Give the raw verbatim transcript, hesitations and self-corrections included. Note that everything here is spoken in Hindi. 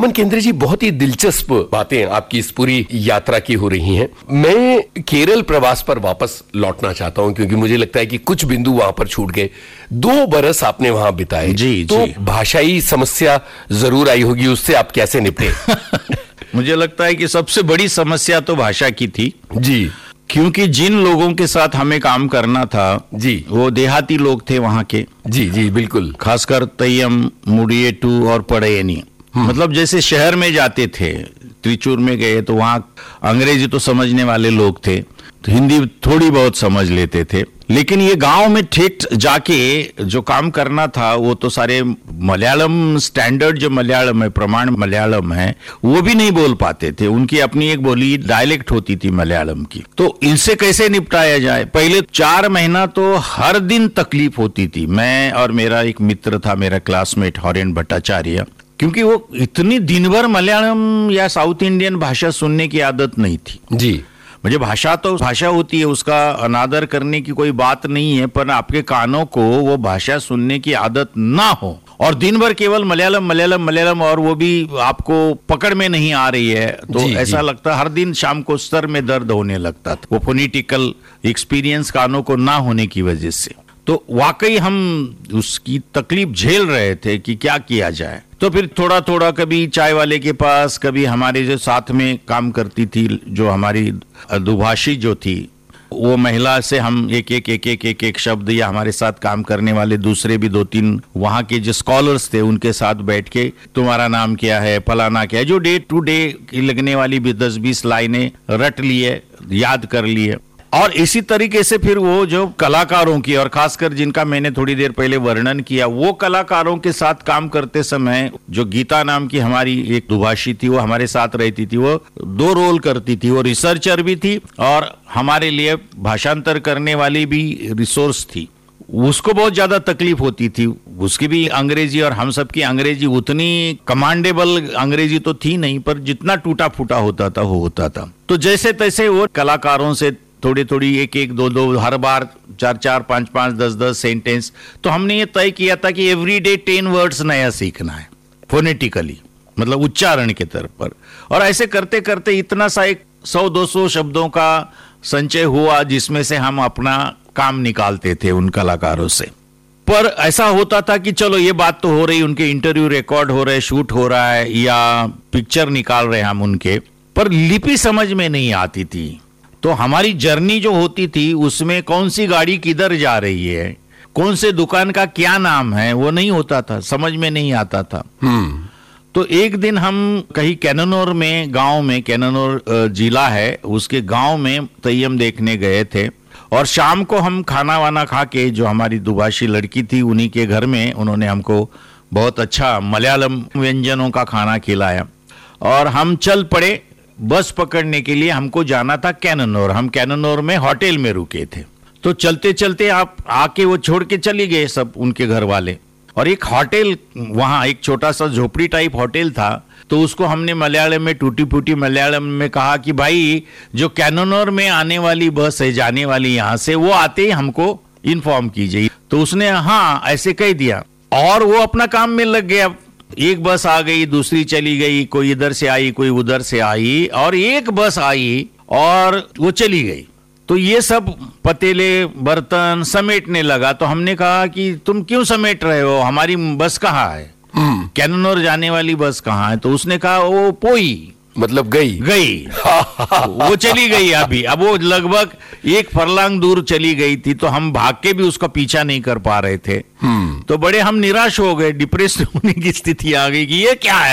अमन केंद्रे जी, बहुत ही दिलचस्प बातें आपकी इस पूरी यात्रा की हो रही हैं। मैं केरल प्रवास पर वापस लौटना चाहता हूं क्योंकि मुझे लगता है कि कुछ बिंदु वहां पर छूट गए। दो बरस आपने वहां बिताए, जी, तो जी। भाषाई समस्या जरूर आई होगी, उससे आप कैसे निपटे? मुझे लगता है कि सबसे बड़ी समस्या तो भाषा की थी जी, क्योंकि जिन लोगों के साथ हमें काम करना था जी, वो देहाती लोग थे वहां के। जी जी बिल्कुल। खासकर तैयम, मुडियेटू और पड़यनी, मतलब जैसे शहर में जाते थे, त्रिचूर में गए तो वहां अंग्रेजी तो समझने वाले लोग थे, तो हिंदी थोड़ी बहुत समझ लेते थे, लेकिन ये गांव में ठेठ जाके जो काम करना था वो तो सारे मलयालम, स्टैंडर्ड जो मलयालम है, प्रमाण मलयालम है, वो भी नहीं बोल पाते थे। उनकी अपनी एक बोली डायलेक्ट होती थी मलयालम की। तो इनसे कैसे निपटाया जाए? पहले चार महीना तो हर दिन तकलीफ होती थी। मैं और मेरा एक मित्र था, मेरा क्लासमेट हॉरेन भट्टाचार्य, क्योंकि वो इतनी दिन भर मलयालम या साउथ इंडियन भाषा सुनने की आदत नहीं थी। जी, मुझे भाषा तो भाषा होती है, उसका अनादर करने की कोई बात नहीं है, पर आपके कानों को वो भाषा सुनने की आदत ना हो और दिन भर केवल मलयालम मलयालम मलयालम और वो भी आपको पकड़ में नहीं आ रही है, तो जी, ऐसा जी। लगता हर दिन शाम को सर में दर्द होने लगता था, वो फोनेटिकल एक्सपीरियंस कानों को ना होने की वजह से। तो वाकई हम उसकी तकलीफ झेल रहे थे कि क्या किया जाए। तो फिर थोड़ा थोड़ा कभी चाय वाले के पास, कभी हमारे जो साथ में काम करती थी, जो हमारी दुभाषी जो थी, वो महिला से हम एक एक एक एक एक एक शब्द, या हमारे साथ काम करने वाले दूसरे भी दो तीन वहाँ के जो स्कॉलर्स थे उनके साथ बैठ के, तुम्हारा नाम क्या है, फलाना क्या है, जो डे टू डे लगने वाली भी दस बीस लाइनें रट लिए, याद कर लिए। और इसी तरीके से फिर वो जो कलाकारों की, और खासकर जिनका मैंने थोड़ी देर पहले वर्णन किया, वो कलाकारों के साथ काम करते समय जो गीता नाम की हमारी एक दुभाषी थी, वो हमारे साथ रहती थी। वो दो रोल करती थी, वो रिसर्चर भी थी और हमारे लिए भाषांतर करने वाली भी रिसोर्स थी। उसको बहुत ज्यादा तकलीफ होती थी, उसकी भी अंग्रेजी और हम सब की अंग्रेजी उतनी कमांडेबल अंग्रेजी तो थी नहीं, पर जितना टूटा फूटा होता था वो होता था। तो जैसे तैसे वो कलाकारों से थोड़ी थोड़ी एक एक दो दो हर बार चार चार पांच पांच दस दस सेंटेंस, तो हमने ये तय किया था कि एवरी डे टेन वर्ड्स नया सीखना है फोनेटिकली, मतलब उच्चारण के तरफ पर। और ऐसे करते करते इतना सा एक सौ दो सौ शब्दों का संचय हुआ जिसमें से हम अपना काम निकालते थे उन कलाकारों से। पर ऐसा होता था कि चलो ये बात तो हो रही, उनके इंटरव्यू रिकॉर्ड हो रहे, शूट हो रहा है या पिक्चर निकाल रहे हम उनके, पर लिपि समझ में नहीं आती थी। तो हमारी जर्नी जो होती थी उसमें कौन सी गाड़ी किधर जा रही है, कौन से दुकान का क्या नाम है, वो नहीं होता था, समझ में नहीं आता था। हम्म तो एक दिन हम कहीं कैननौर में, गांव में, कैननौर जिला है, उसके गांव में तैयम देखने गए थे और शाम को हम खाना वाना खा के, जो हमारी दुभाषी लड़की थी उन्हीं के घर में, उन्होंने हमको बहुत अच्छा मलयालम व्यंजनों का खाना खिलाया और हम चल पड़े बस पकड़ने के लिए। हमको जाना था कैननौर, हम कैननौर में होटल में रुके थे। तो चलते चलते आप आके वो छोड़ के चली गए सब उनके घर वाले, और एक होटल वहाँ, एक छोटा सा झोपड़ी टाइप होटल था, तो उसको हमने मलयालम में, टूटी फूटी मलयालम में कहा कि भाई जो कैननौर में आने वाली बस है जाने वाली यहाँ से, वो आते ही हमको इन्फॉर्म कीजिए। तो उसने हाँ ऐसे कह दिया और वो अपना काम में लग गया। एक बस आ गई, दूसरी चली गई, कोई इधर से आई कोई उधर से आई, और एक बस आई और वो चली गई। तो ये सब पतीले बर्तन समेटने लगा। तो हमने कहा कि तुम क्यों समेट रहे हो, हमारी बस कहाँ है, कैननौर जाने वाली बस कहाँ है? तो उसने कहा वो पोई, मतलब गई गई वो चली गई अभी। अब वो लगभग एक फरलांग दूर चली गई थी, तो हम भाग के भी उसका पीछा नहीं कर पा रहे थे। तो बड़े हम निराश हो गए, डिप्रेस होने की स्थिति आ गई कि ये क्या है।